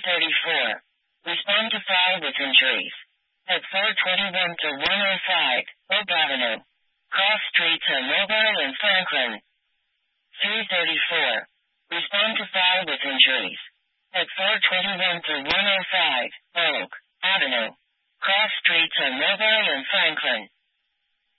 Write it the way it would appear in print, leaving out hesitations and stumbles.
334. Respond to fire with injuries. At 421 to 105, Oak Avenue. Cross streets on Mobile and Franklin. 334. Respond to fire with injuries. At 421 to 105, Oak Avenue. Cross streets on Mobile and Franklin.